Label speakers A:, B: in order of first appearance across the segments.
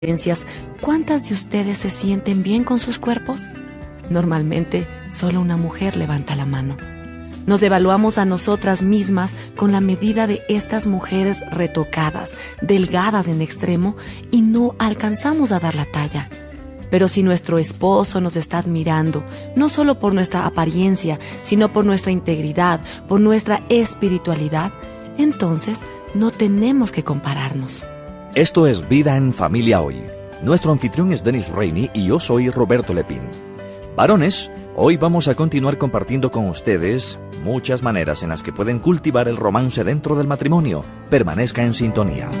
A: ¿Cuántas de ustedes se sienten bien con sus cuerpos? Normalmente, solo una mujer levanta la mano. Nos evaluamos a nosotras mismas con la medida de estas mujeres retocadas, delgadas en extremo, y no alcanzamos a dar la talla. Pero si nuestro esposo nos está admirando, no solo por nuestra apariencia, sino por nuestra integridad, por nuestra espiritualidad, entonces no tenemos que compararnos.
B: Esto es Vida en Familia Hoy. Nuestro anfitrión es Dennis Rainey y yo soy Roberto Lepín. Varones, hoy vamos a continuar compartiendo con ustedes muchas maneras en las que pueden cultivar el romance dentro del matrimonio. Permanezca en sintonía.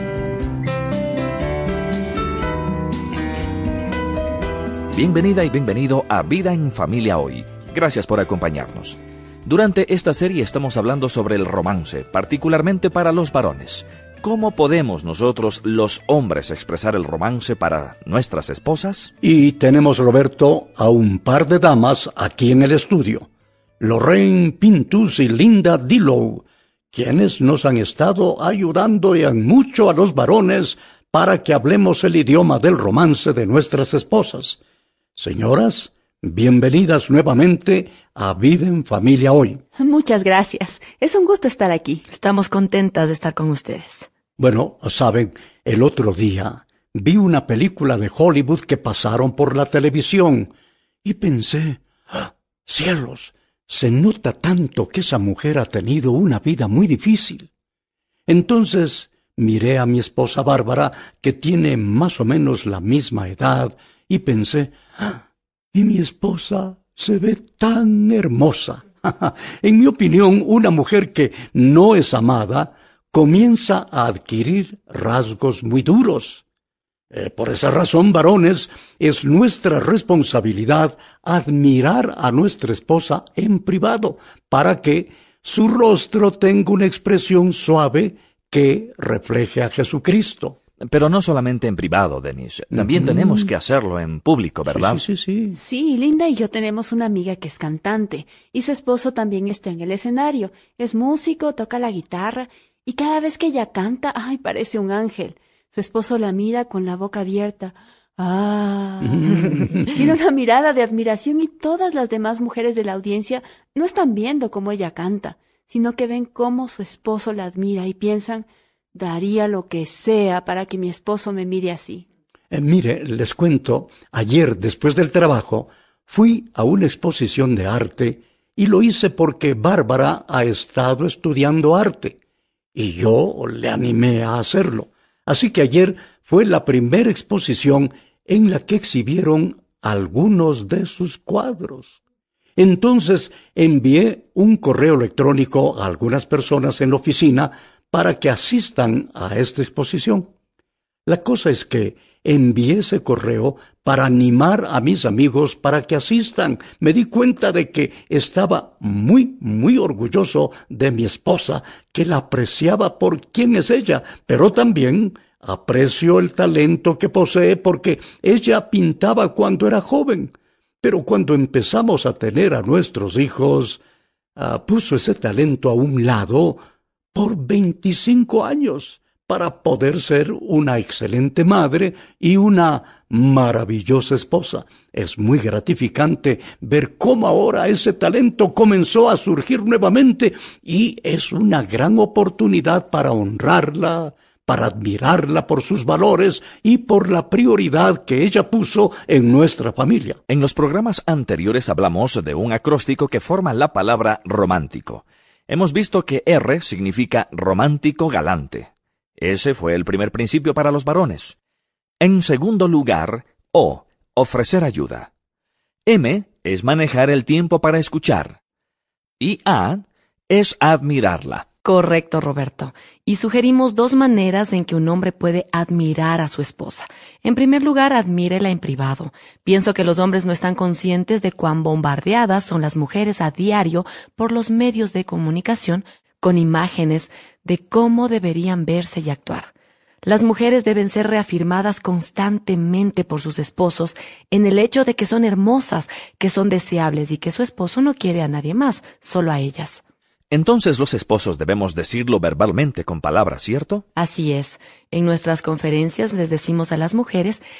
B: Bienvenida y bienvenido a Vida en Familia Hoy. Gracias por acompañarnos. Durante esta serie estamos hablando sobre el romance, particularmente para los varones. ¿Cómo podemos nosotros, los hombres, expresar el romance para nuestras esposas?
C: Y tenemos, Roberto, a un par de damas aquí en el estudio, Lorraine Pintus y Linda Dillow, quienes nos han estado ayudando en mucho a los varones para que hablemos el idioma del romance de nuestras esposas. Señoras, bienvenidas nuevamente a Vida en Familia Hoy.
D: Muchas gracias. Es un gusto estar aquí.
A: Estamos contentas de estar con ustedes.
C: Bueno, saben, el otro día vi una película de Hollywood que pasaron por la televisión y pensé, ¡cielos! Se nota tanto que esa mujer ha tenido una vida muy difícil. Entonces miré a mi esposa Bárbara, que tiene más o menos la misma edad, y pensé, y mi esposa se ve tan hermosa. En mi opinión, una mujer que no es amada comienza a adquirir rasgos muy duros. Por esa razón, varones, es nuestra responsabilidad admirar a nuestra esposa en privado, para que su rostro tenga una expresión suave que refleje a Jesucristo.
B: Pero no solamente en privado, Dennis. También tenemos que hacerlo en público, ¿verdad?
C: Sí.
D: Sí, Linda y yo tenemos una amiga que es cantante, y su esposo también está en el escenario. Es músico, toca la guitarra, y cada vez que ella canta, parece un ángel. Su esposo la mira con la boca abierta. Tiene una mirada de admiración, y todas las demás mujeres de la audiencia no están viendo cómo ella canta, sino que ven cómo su esposo la admira y piensan, daría lo que sea para que mi esposo me mire así.
C: Mire, les cuento, ayer después del trabajo fui a una exposición de arte y lo hice porque Bárbara ha estado estudiando arte y yo le animé a hacerlo. Así que ayer fue la primera exposición en la que exhibieron algunos de sus cuadros. Entonces envié un correo electrónico a algunas personas en la oficina para que asistan a esta exposición. La cosa es que envié ese correo para animar a mis amigos para que asistan. Me di cuenta de que estaba muy orgulloso de mi esposa, que la apreciaba por quién es ella, pero también aprecio el talento que posee porque ella pintaba cuando era joven. Pero cuando empezamos a tener a nuestros hijos, puso ese talento a un lado por 25 años para poder ser una excelente madre y una maravillosa esposa. Es muy gratificante ver cómo ahora ese talento comenzó a surgir nuevamente y es una gran oportunidad para honrarla, para admirarla por sus valores y por la prioridad que ella puso en nuestra familia.
B: En los programas anteriores hablamos de un acróstico que forma la palabra romántico. Hemos visto que R significa romántico galante. Ese fue el primer principio para los varones. En segundo lugar, O, ofrecer ayuda. M es manejar el tiempo para escuchar. Y A es admirarla.
A: Correcto, Roberto. Y sugerimos dos maneras en que un hombre puede admirar a su esposa. En primer lugar, admírela en privado. Pienso que los hombres no están conscientes de cuán bombardeadas son las mujeres a diario por los medios de comunicación con imágenes de cómo deberían verse y actuar. Las mujeres deben ser reafirmadas constantemente por sus esposos en el hecho de que son hermosas, que son deseables y que su esposo no quiere a nadie más, solo a ellas.
B: Entonces los esposos debemos decirlo verbalmente con palabras, ¿cierto?
A: Así es. En nuestras conferencias les decimos a las mujeres